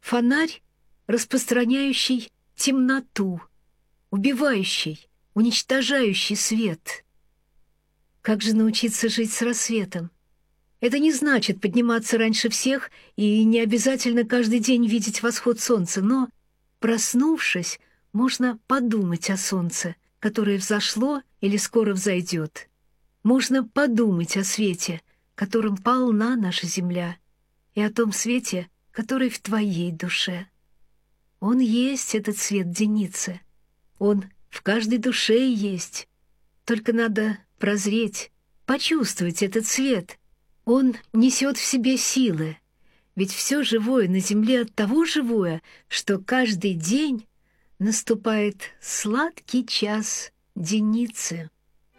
Фонарь, распространяющий темноту, убивающий, уничтожающий свет. Как же научиться жить с рассветом? Это не значит подниматься раньше всех и не обязательно каждый день видеть восход солнца, но, проснувшись, можно подумать о солнце, которое взошло или скоро взойдет. Можно подумать о свете, которым полна наша земля, и о том свете, который в твоей душе. Он есть, этот свет Деницы. Он в каждой душе есть. Только надо прозреть, почувствовать этот свет. Он несет в себе силы. Ведь все живое на земле от того живое, что каждый день наступает сладкий час Деницы.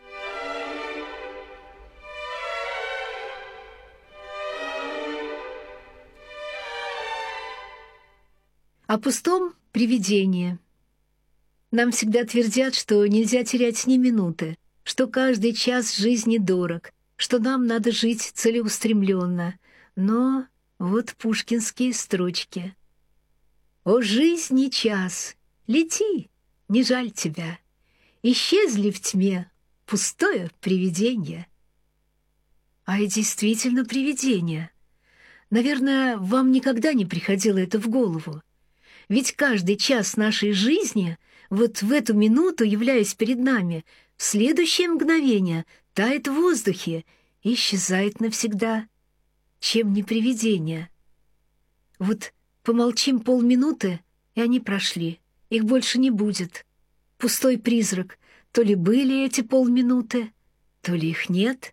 О пустом привидении. Нам всегда твердят, что нельзя терять ни минуты, что каждый час жизни дорог, что нам надо жить целеустремленно. Но вот пушкинские строчки. «О жизни час, лети, не жаль тебя, исчезли в тьме пустое привидение». А и действительно привидение. Наверное, вам никогда не приходило это в голову. Ведь каждый час нашей жизни, вот в эту минуту, являясь перед нами, в следующее мгновение тает в воздухе и исчезает навсегда. Чем не привидение? Вот помолчим полминуты, и они прошли. Их больше не будет. Пустой призрак. То ли были эти полминуты, то ли их нет.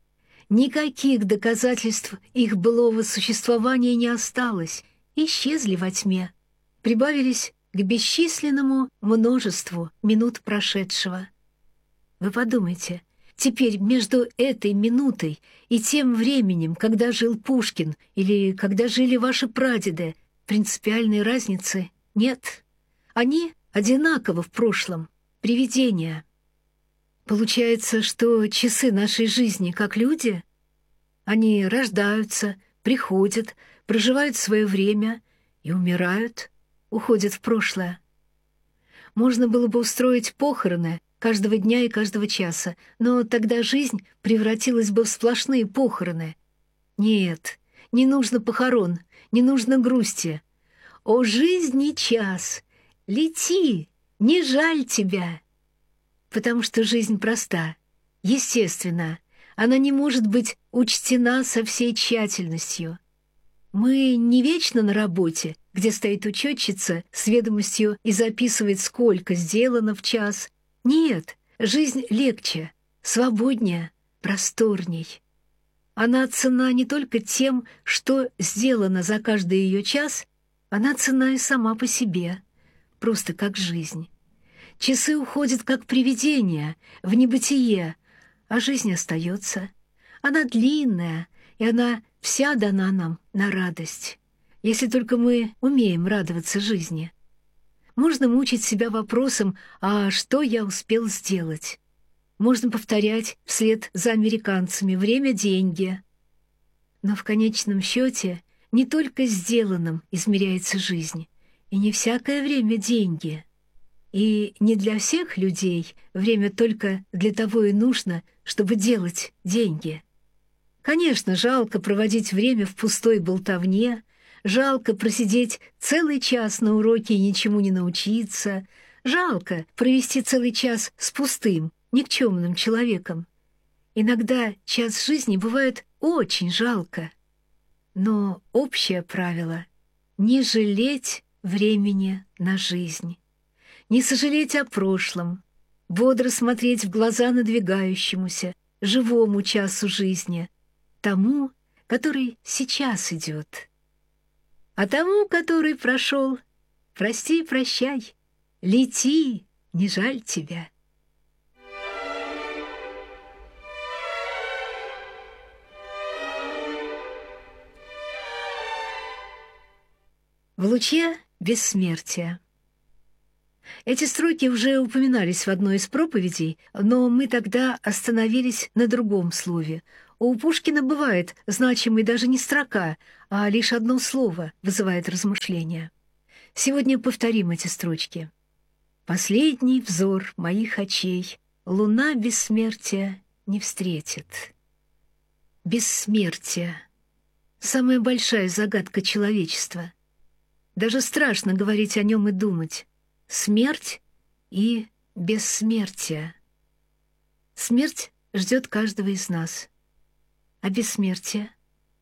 Никаких доказательств их былого существования не осталось. Исчезли во тьме. Прибавились к бесчисленному множеству минут прошедшего. Вы подумайте, теперь между этой минутой и тем временем, когда жил Пушкин или когда жили ваши прадеды, принципиальной разницы нет. Они одинаково в прошлом, привидения. Получается, что часы нашей жизни, как люди, они рождаются, приходят, проживают свое время и умирают, уходят в прошлое. Можно было бы устроить похороны каждого дня и каждого часа, но тогда жизнь превратилась бы в сплошные похороны. Нет, не нужно похорон, не нужно грусти. О жизни час, лети, не жаль тебя. Потому что жизнь проста, естественна, она не может быть учтена со всей тщательностью. Мы не вечно на работе, где стоит учетчица с ведомостью и записывает, сколько сделано в час. Нет, жизнь легче, свободнее, просторней. Она ценна не только тем, что сделано за каждый ее час, она ценна и сама по себе, просто как жизнь. Часы уходят как привидения в небытие, а жизнь остается. Она длинная, и она вся дана нам на радость, если только мы умеем радоваться жизни. Можно мучить себя вопросом, а что я успел сделать? Можно повторять вслед за американцами «время – деньги». Но в конечном счете не только сделанным измеряется жизнь, и не всякое время – деньги. И не для всех людей время только для того и нужно, чтобы делать деньги. Конечно, жалко проводить время в пустой болтовне, жалко просидеть целый час на уроке и ничему не научиться, жалко провести целый час с пустым, никчемным человеком. Иногда час жизни бывает очень жалко. Но общее правило — не жалеть времени на жизнь, не сожалеть о прошлом, бодро смотреть в глаза надвигающемуся, живому часу жизни, тому, который сейчас идет. А тому, который прошел, прости и прощай, лети, не жаль тебя. В луче бессмертия. Эти строки уже упоминались в одной из проповедей, но мы тогда остановились на другом слове У Пушкина бывает значимой даже не строка, а лишь одно слово вызывает размышления. Сегодня повторим эти строчки. «Последний взор моих очей луна бессмертия не встретит». Бессмертие — самая большая загадка человечества. Даже страшно говорить о нем и думать. Смерть и бессмертие. Смерть ждет каждого из нас. А бессмертие?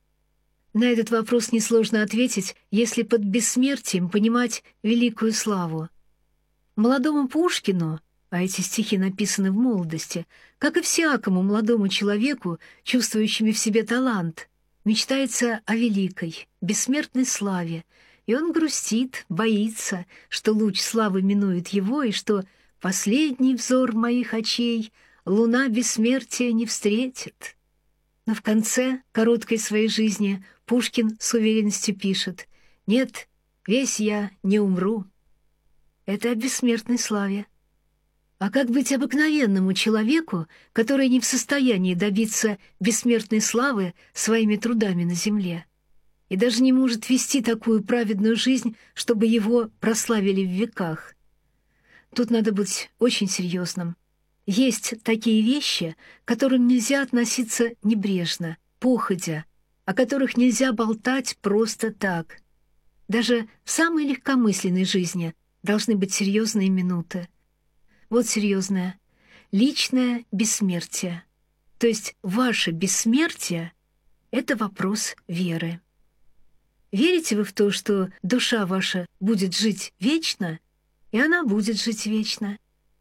На этот вопрос несложно ответить, если под бессмертием понимать великую славу. Молодому Пушкину, а эти стихи написаны в молодости, как и всякому молодому человеку, чувствующему в себе талант, мечтается о великой, бессмертной славе, и он грустит, боится, что луч славы минует его, и что последний взор моих очей луна бессмертия не встретит. Но в конце короткой своей жизни Пушкин с уверенностью пишет: «Нет, весь я не умру». Это о бессмертной славе. А как быть обыкновенному человеку, который не в состоянии добиться бессмертной славы своими трудами на земле и даже не может вести такую праведную жизнь, чтобы его прославили в веках? Тут надо быть очень серьезным. Есть такие вещи, к которым нельзя относиться небрежно, походя, о которых нельзя болтать просто так. Даже в самой легкомысленной жизни должны быть серьезные минуты. Вот серьезное. Личное бессмертие. То есть ваше бессмертие — это вопрос веры. Верите вы в то, что душа ваша будет жить вечно, и она будет жить вечно?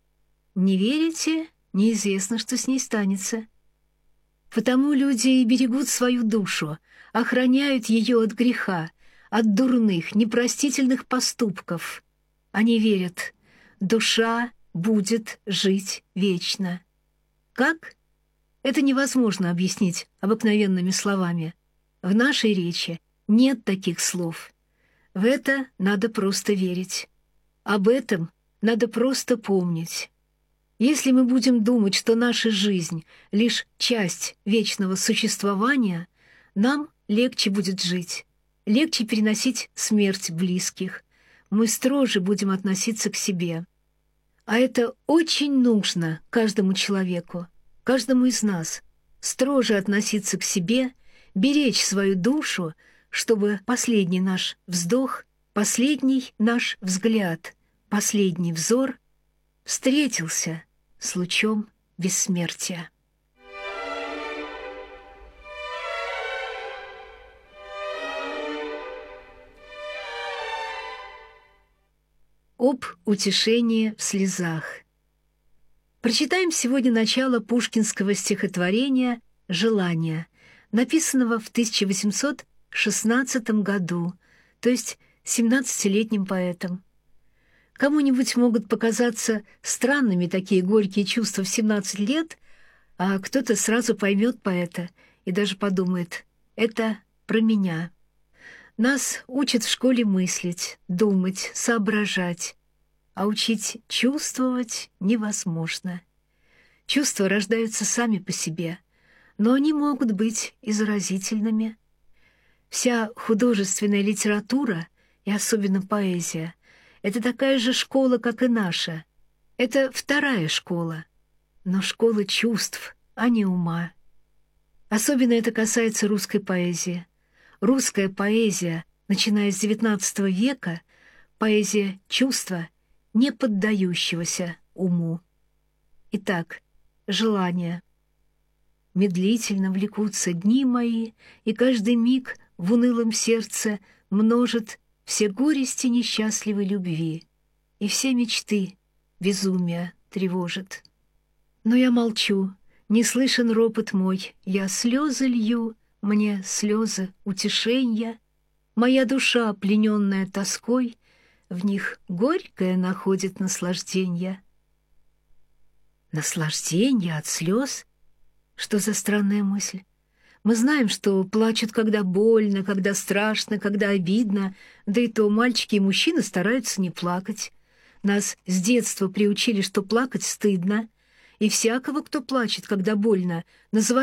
Не верите, неизвестно, что с ней станется. Потому люди и берегут свою душу, охраняют ее от греха, от дурных, непростительных поступков. Они верят, душа будет жить вечно. Как? Это невозможно объяснить обыкновенными словами. В нашей речи нет таких слов. В это надо просто верить. Об этом надо просто помнить. Если мы будем думать, что наша жизнь — лишь часть вечного существования, нам легче будет жить, легче переносить смерть близких. Мы строже будем относиться к себе. А это очень нужно каждому человеку, каждому из нас. Строже относиться к себе, беречь свою душу, чтобы последний наш вздох, последний наш взгляд, последний взор встретился с лучом бессмертия. Об утешении в слезах. Прочитаем сегодня начало пушкинского стихотворения «Желание», написанного в 1816 году, то есть 17-летним поэтом. Кому-нибудь могут показаться странными такие горькие чувства в 17 лет, а кто-то сразу поймет поэта и даже подумает: «Это про меня». Нас учат в школе мыслить, думать, соображать, а учить чувствовать невозможно. Чувства рождаются сами по себе, но они могут быть и заразительными. Вся художественная литература, и особенно поэзия, это такая же школа, как и наша. Это вторая школа, но школа чувств, а не ума. Особенно это касается русской поэзии. Русская поэзия, начиная с XIX века, поэзия чувства, не поддающегося уму. Итак, желание. Медлительно влекутся дни мои, и каждый миг в унылом сердце множит все горести несчастливой любви, и все мечты безумия тревожит. Но я молчу, не слышен ропот мой, я слезы лью, мне слезы утешенья, моя душа, плененная тоской, в них горькое находит наслажденье. Наслажденье от слез? Что за странная мысль? Мы знаем, что плачут, когда больно, когда страшно, когда обидно, да и то мальчики и мужчины стараются не плакать. Нас с детства приучили, что плакать стыдно, и всякого, кто плачет, когда больно, называют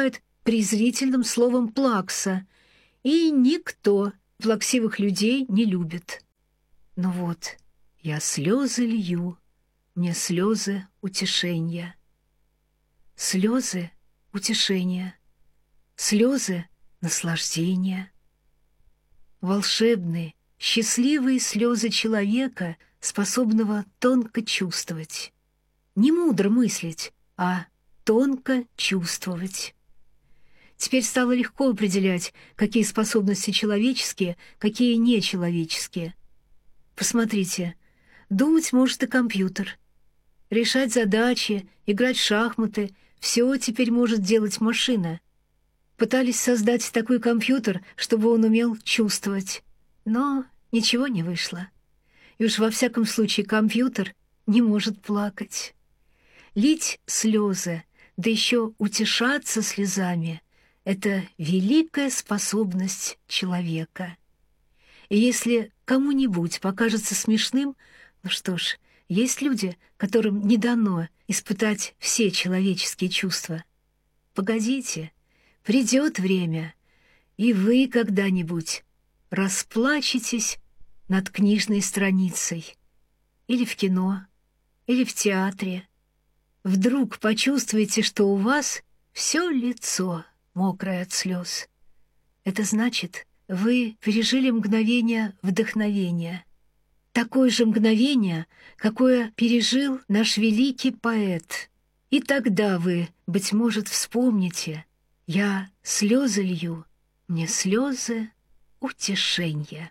презрительным словом «плакса», и никто плаксивых людей не любит. Но вот я слезы лью, мне слезы утешения. Слезы утешения, слезы наслаждения. Волшебные, счастливые слезы человека, способного тонко чувствовать. Не мудро мыслить, а тонко чувствовать. Теперь стало легко определять, какие способности человеческие, какие нечеловеческие. Посмотрите, думать может и компьютер. Решать задачи, играть в шахматы — все теперь может делать машина. Пытались создать такой компьютер, чтобы он умел чувствовать. Но ничего не вышло. И уж во всяком случае компьютер не может плакать. Лить слезы, да еще утешаться слезами — это великая способность человека. И если кому-нибудь покажется смешным, ну что ж, есть люди, которым не дано испытать все человеческие чувства. Погодите, придет время, и вы когда-нибудь расплачетесь над книжной страницей, или в кино, или в театре. Вдруг почувствуете, что у вас все лицо мокрое от слез. Это значит, вы пережили мгновение вдохновения. Такое же мгновение, какое пережил наш великий поэт. И тогда вы, быть может, вспомните: «Я слезы лью, мне слезы утешения».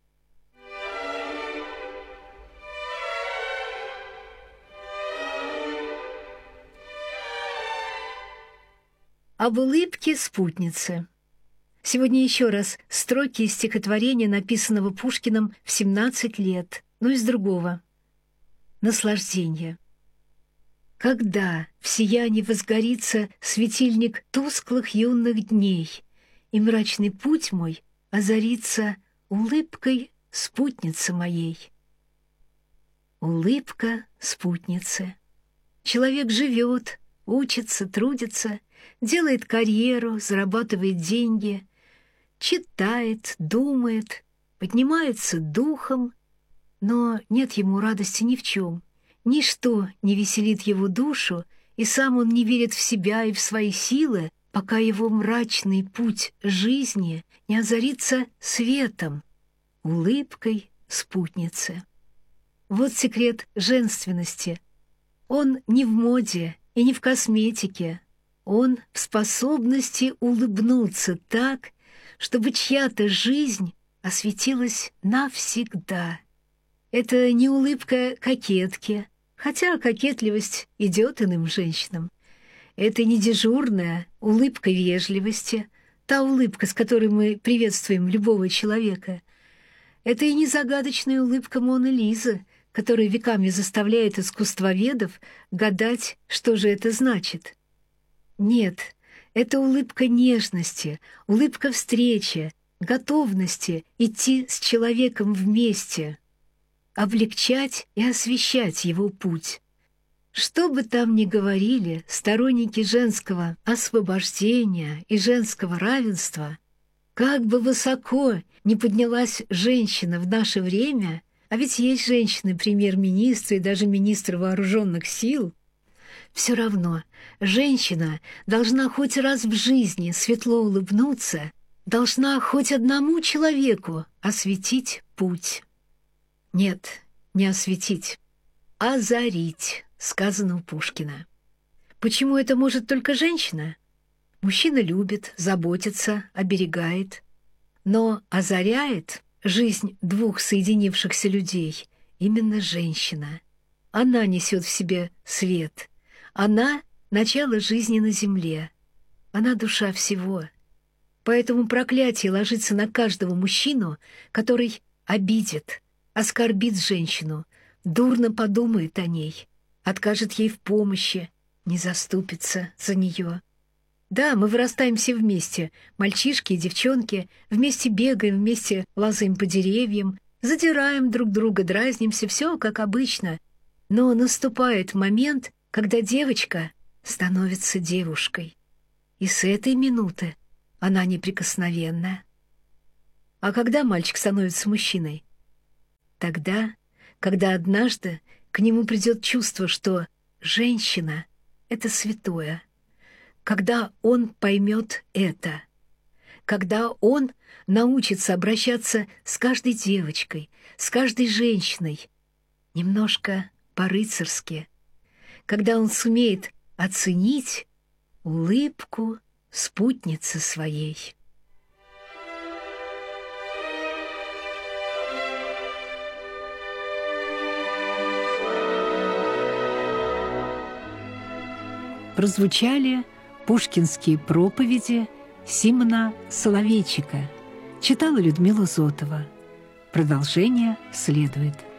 Об улыбке спутницы. Сегодня еще раз строки из стихотворения, написанного Пушкиным в 17 лет, но из другого. Наслаждение. Когда в сиянии возгорится светильник тусклых юных дней, и мрачный путь мой озарится улыбкой спутницы моей. Улыбка спутницы. Человек живет, учится, трудится, делает карьеру, зарабатывает деньги, читает, думает, поднимается духом, но нет ему радости ни в чем. Ничто не веселит его душу, и сам он не верит в себя и в свои силы, пока его мрачный путь жизни не озарится светом, улыбкой спутницы. Вот секрет женственности. Он не в моде и не в косметике. Он в способности улыбнуться так, чтобы чья-то жизнь осветилась навсегда. Это не улыбка кокетки, хотя кокетливость идет иным женщинам. Это не дежурная улыбка вежливости, та улыбка, с которой мы приветствуем любого человека. Это и не загадочная улыбка Моны Лизы, которая веками заставляет искусствоведов гадать, что же это значит. Нет, это улыбка нежности, улыбка встречи, готовности идти с человеком вместе, облегчать и освещать его путь. Что бы там ни говорили сторонники женского освобождения и женского равенства, как бы высоко ни поднялась женщина в наше время, а ведь есть женщины, премьер-министры и даже министры вооруженных сил, все равно женщина должна хоть раз в жизни светло улыбнуться, должна хоть одному человеку осветить путь. Нет, не осветить, озарить, сказано у Пушкина. Почему это может только женщина? Мужчина любит, заботится, оберегает, но озаряет жизнь двух соединившихся людей именно женщина. Она несет в себе свет. Она — начало жизни на земле. Она — душа всего. Поэтому проклятие ложится на каждого мужчину, который обидит, оскорбит женщину, дурно подумает о ней, откажет ей в помощи, не заступится за нее. Да, мы вырастаем все вместе, мальчишки и девчонки, вместе бегаем, вместе лазаем по деревьям, задираем друг друга, дразнимся, все как обычно. Но наступает момент, когда девочка становится девушкой. И с этой минуты она неприкосновенна. А когда мальчик становится мужчиной? Тогда, когда однажды к нему придет чувство, что женщина — это святое. Когда он поймет это. Когда он научится обращаться с каждой девочкой, с каждой женщиной немножко по-рыцарски. Когда он сумеет оценить улыбку спутницы своей. Прозвучали пушкинские проповеди Симона Соловейчика. Читала Людмила Зотова. Продолжение следует.